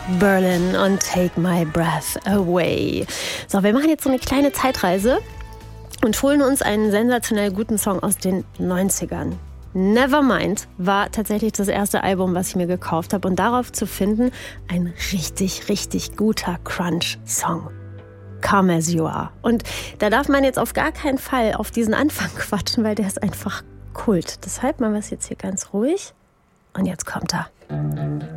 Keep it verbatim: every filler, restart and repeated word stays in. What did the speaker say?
Berlin und Take My Breath Away. So, wir machen jetzt so eine kleine Zeitreise und holen uns einen sensationell guten Song aus den neunzigern. Nevermind war tatsächlich das erste Album, was ich mir gekauft habe. Und darauf zu finden, ein richtig, richtig guter Crunch-Song. Come As You Are. Und da darf man jetzt auf gar keinen Fall auf diesen Anfang quatschen, weil der ist einfach Kult. Deshalb machen wir es jetzt hier ganz ruhig. Und jetzt kommt er.